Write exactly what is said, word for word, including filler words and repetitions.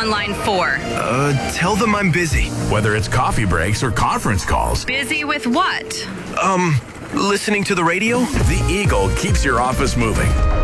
on line four? Uh, tell them I'm busy. Whether it's coffee breaks or conference calls. Busy with what? Um, listening to the radio? The Eagle keeps your office moving.